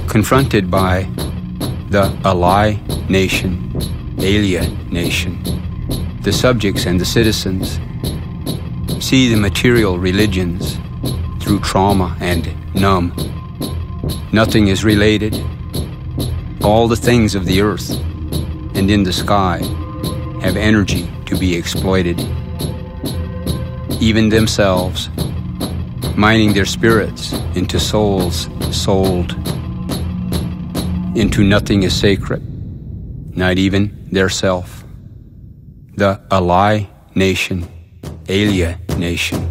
confronted by the alienation, the subjects and the citizens see the material religions through trauma and numb. Nothing is related. All the things of the earth and in the sky have energy to be exploited. Even themselves, mining their spirits into souls sold. Into nothing is sacred, not even their self. The alienation, alienation.